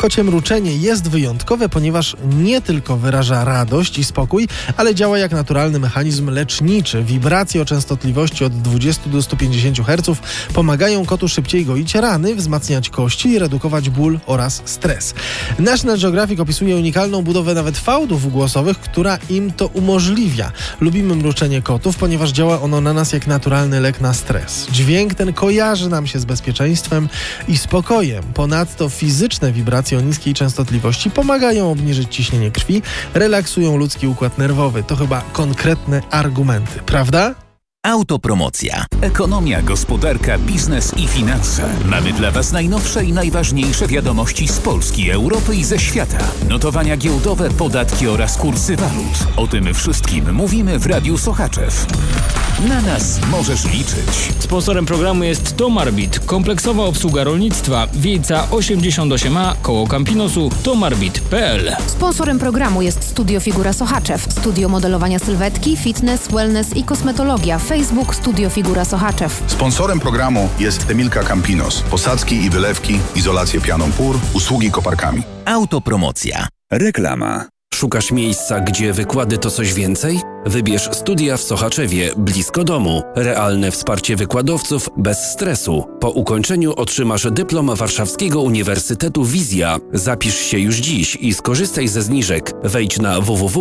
Kocie mruczenie jest wyjątkowe, ponieważ nie tylko wyraża radość i spokój, ale działa jak naturalny mechanizm leczniczy. Wibracje o częstotliwości od 20 do 150 Hz pomagają kotu szybciej goić rany, wzmacniać kości i redukować ból oraz stres. National Geographic opisuje unikalną budowę nawet fałdów głosowych, która im to umożliwia. Lubimy mruczenie kotów, ponieważ działa ono na nas jak naturalny lek na stres. Dźwięk ten kojarzy nam się z bezpieczeństwem i spokojem. Ponadto fizyczne wibracje o niskiej częstotliwości pomagają obniżyć ciśnienie krwi, relaksują ludzki układ nerwowy. To chyba konkretne argumenty, prawda? Autopromocja. Ekonomia, gospodarka, biznes i finanse. Mamy dla Was najnowsze i najważniejsze wiadomości z Polski, Europy i ze świata. Notowania giełdowe, podatki oraz kursy walut. O tym wszystkim mówimy w Radiu Sochaczew. Na nas możesz liczyć. Sponsorem programu jest Tomarbit, kompleksowa obsługa rolnictwa, Wiejca 88A, koło Campinosu, tomarbit.pl. Sponsorem programu jest Studio Figura Sochaczew, studio modelowania sylwetki, fitness, wellness i kosmetologia. Facebook Studio Figura Sochaczew. Sponsorem programu jest Emilka Campinos. Posadzki i wylewki, izolację pianą pór, usługi koparkami. Autopromocja. Reklama. Szukasz miejsca, gdzie wykłady to coś więcej? Wybierz studia w Sochaczewie, blisko domu. Realne wsparcie wykładowców bez stresu. Po ukończeniu otrzymasz dyplom Warszawskiego Uniwersytetu Wizja. Zapisz się już dziś i skorzystaj ze zniżek. Wejdź na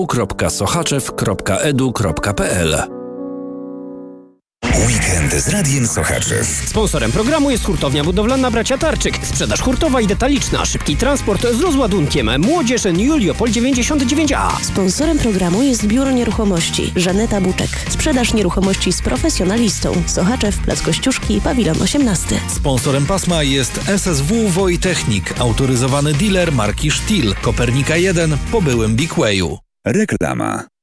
www.sochaczew.edu.pl. Weekend z Radiem Sochaczew. Sponsorem programu jest hurtownia budowlana Bracia Tarczyk. Sprzedaż hurtowa i detaliczna. Szybki transport z rozładunkiem. Młodzież Juliopol 99A. Sponsorem programu jest Biuro Nieruchomości Żaneta Buczek. Sprzedaż nieruchomości z profesjonalistą. Sochaczew, Plac Kościuszki, Pawilon 18. Sponsorem pasma jest SSW Wojtechnik, autoryzowany dealer marki Stihl, Kopernika 1 po byłym Big Wayu. Reklama.